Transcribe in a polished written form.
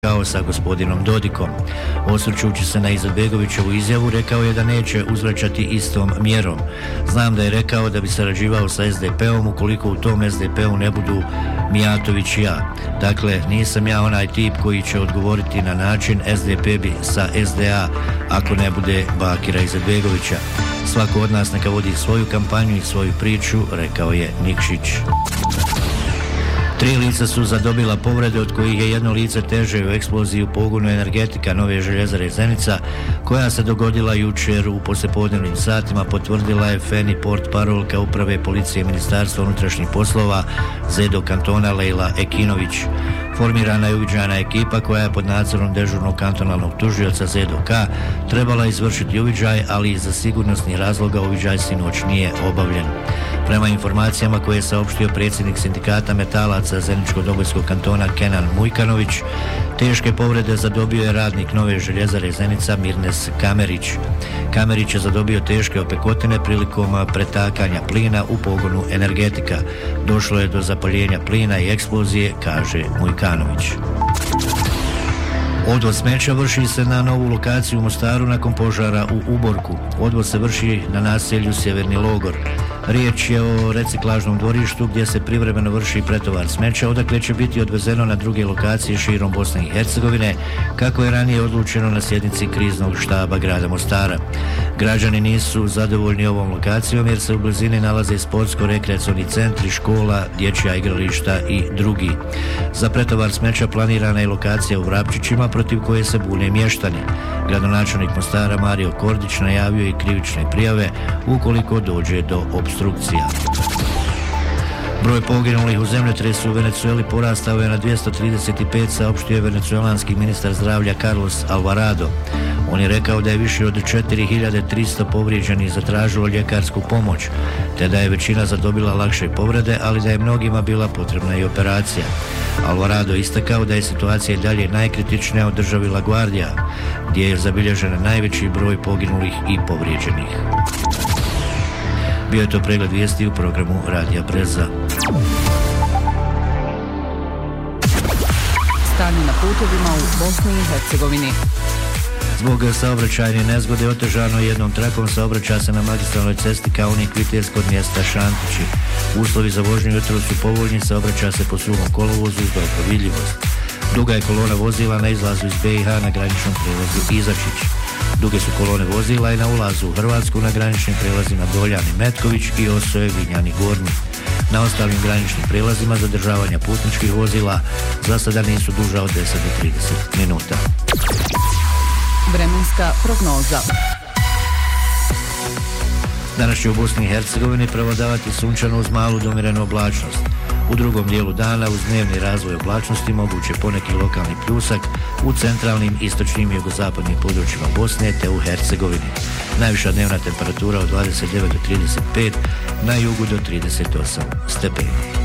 kao sa gospodinom Dodikom. Osvrćući se na Izetbegovićevu izjavu, rekao je da neće uzvraćati istom mjerom. Znam da je rekao da bi sarađivao sa SDP-om ukoliko u tom SDP-u ne budu Mijatović i ja. Dakle, nisam ja onaj tip koji će odgovoriti na način SDP bi sa SDA ako ne bude Bakira Izetbegovića. Svako od nas neka vodi svoju kampanju i svoju priču, rekao je Nikšić. 3 lica su zadobila povrede, od kojih je jedno lice teže u eksploziji u pogonu Energetika Nove željezare Zenica, koja se dogodila jučer u poslijepodnevnim satima, potvrdila je Feni portparolka Uprave policije Ministarstva unutrašnjih poslova Zedo kantona Lejla Ekinović. Formirana je uviđajna ekipa koja je pod nadzorom dežurnog kantonalnog tužioca Zedo K trebala izvršiti uviđaj, ali iz sigurnosnih razloga uviđaj sinoć nije obavljen. Prema informacijama koje je saopštio predsjednik sindikata metalaca Zeničko-Dobojskog kantona Kenan Mujkanović, teške povrede zadobio je radnik Nove željezare Zenica Mirnes Kamerić. Kamerić je zadobio teške opekotine prilikom pretakanja plina u pogonu Energetika. Došlo je do zapaljenja plina i eksplozije, kaže Mujkanović. Odvoz smeća vrši se na novu lokaciju u Mostaru nakon požara u Uborku. Odvoz se vrši na naselju Sjeverni Logor. Riječ je o reciklažnom dvorištu gdje se privremeno vrši pretovar smeća, odakle će biti odvezeno na druge lokacije širom Bosne i Hercegovine, kako je ranije odlučeno na sjednici kriznog štaba grada Mostara. Građani nisu zadovoljni ovom lokacijom jer se u blizini nalaze sportsko-rekreacioni centri, škola, dječja igrališta i drugi. Za pretovar smeća planirana je lokacija u Vrapčićima, protiv koje se bune mještani. Gradonačelnik Mostara Mario Kordić najavio i krivične prijave ukoliko dođe do opstrukcija. Broj poginulih u zemljotresu u Venezueli porastao je na 235, saopštio je venecuelanski ministar zdravlja Carlos Alvarado. On je rekao da je više od 4300 povrijeđenih zatražilo ljekarsku pomoć, te da je većina zadobila lakše povrede, ali da je mnogima bila potrebna i operacija. Alvarado istakao da je situacija i dalje najkritičnija u državi La Guardia, gdje je zabilježen najveći broj poginulih i povrijeđenih. Bio je to pregled vijesti u programu Radija Breza. Stanje na putovima u Bosni i Hercegovini. Zbog saobraćajne nezgode otežano jednom trakom saobraća se na magistralnoj cesti Kaunik-Vitez kod mjesta Šantići. Uslovi za vožnju jutros su povoljni, saobraća se po suhom kolovozu uz dobro vidljivost. Duga je kolona vozila na izlazu iz BiH na graničnom prelazu Izačić. Duge su kolone vozila i na ulazu u Hrvatsku na graničnim prelazima Doljan i Metković i Osoje, Vinjan i Gornji. Na ostalim graničnim prelazima zadržavanja putničkih vozila za sada nisu duža od 10 do 30 minuta. Vremenska prognoza. Danas će u Bosni i Hercegovini prevladavati sunčano uz malu do umjerenu oblačnost. U drugom dijelu dana uz dnevni razvoj oblačnosti moguće poneki lokalni pljusak u centralnim, istočnim i jugozapadnim područjima Bosne te u Hercegovini. Najviša dnevna temperatura od 29 do 35, na jugu do 38 stepeni.